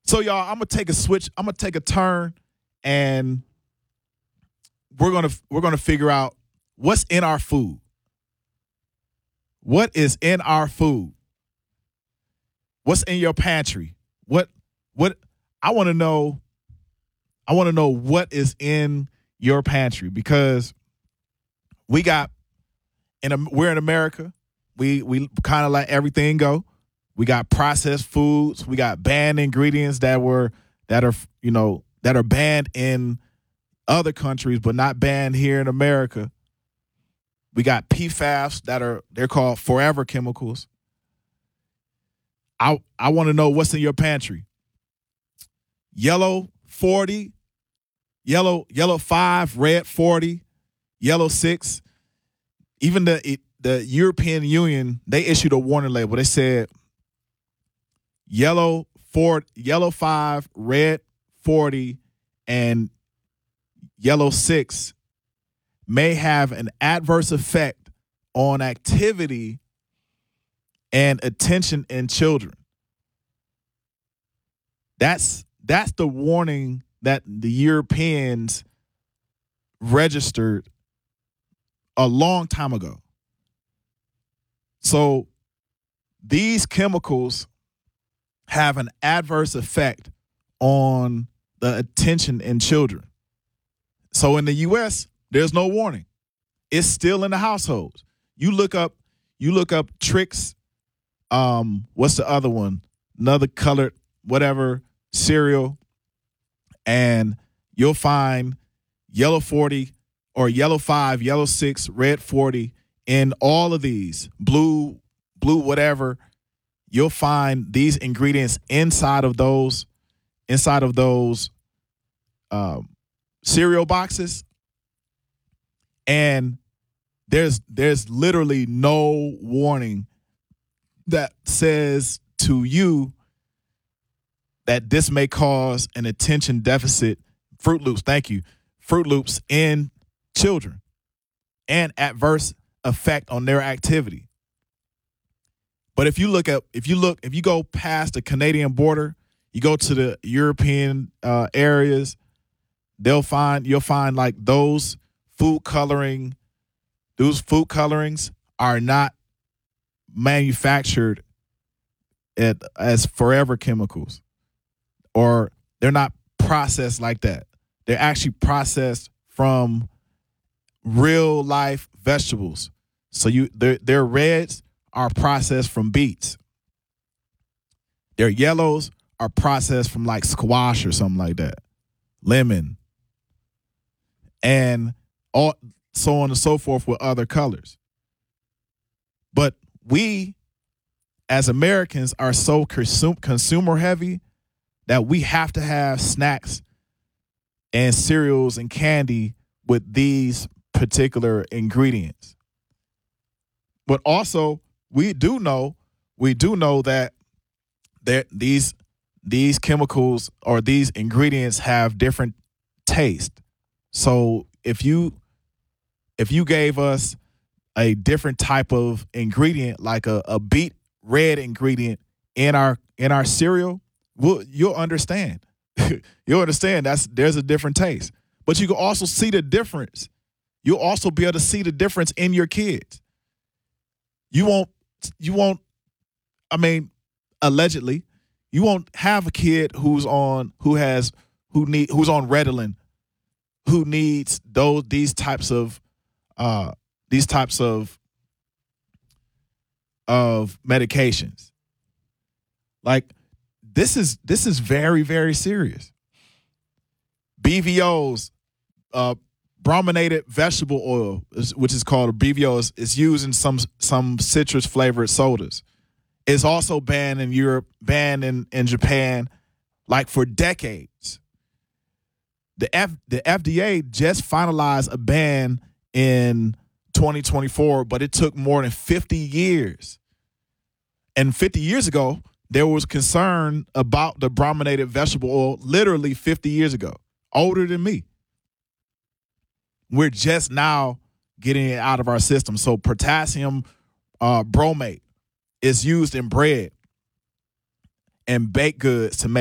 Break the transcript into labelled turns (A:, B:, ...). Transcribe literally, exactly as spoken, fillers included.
A: So, y'all, I'm gonna take a switch. I'm gonna take a turn, and we're gonna we're gonna figure out what's in our food. What is in our food? What's in your pantry? What what I want to know. I want to know what is in your pantry, because we got in a, we're in America. We we kind of let everything go. We got processed foods. We got banned ingredients that were that are you know that are banned in other countries, but not banned here in America. We got P FAS that are they're called forever chemicals. I I want to know what's in your pantry. Yellow forty, yellow yellow five, red forty, yellow six. Even the the European Union, they issued a warning label. They said yellow four, yellow five, red forty, and yellow six may have an adverse effect on activity and attention in children. That's that's the warning that the Europeans registered a long time ago. So these chemicals have an adverse effect on the attention in children. So in the U S, there's no warning. It's still in the households. You look up, you look up Trix, um, what's the other one? Another colored, whatever, cereal, and you'll find yellow forty or yellow five, yellow six, red forty in all of these, blue, blue, whatever. You'll find these ingredients inside of those, inside of those um, cereal boxes. And there's there's literally no warning that says to you that this may cause an attention deficit, Fruit Loops, thank you, Fruit Loops in children, and adverse effect on their activity. But if you look at, if you look, if you go past the Canadian border, you go to the European uh, areas, they'll find, you'll find like those food coloring, those food colorings are not manufactured at, as forever chemicals, or they're not processed like that. They're actually processed from real life vegetables. So you, their, their reds are processed from beets. Their yellows are processed from like squash or something like that, lemon, and all so on and so forth with other colors. But we, as Americans, are so consum- consumer heavy that we have to have snacks and cereals and candy with these particular ingredients. But also, we do know, we do know that there these these chemicals or these ingredients have different taste. So if you if you gave us a different type of ingredient, like a, a beet red ingredient in our in our cereal, we'll, you'll understand. You'll understand that's there's a different taste. But you can also see the difference. You'll also be able to see the difference in your kids. You won't you won't I mean, allegedly, you won't have a kid who's on who has who need who's on Ritalin, who needs those these types of uh these types of of medications. Like this is this is very, very serious. B V Os, uh brominated vegetable oil, which is called a B V O, is, is used in some some citrus flavored sodas. It's also banned in Europe, banned in, in Japan, like for decades. The F, the F D A just finalized a ban in twenty twenty-four, but it took more than fifty years. And fifty years ago, there was concern about the brominated vegetable oil literally fifty years ago, older than me. We're just now getting it out of our system. So potassium uh, bromate is used in bread and baked goods to make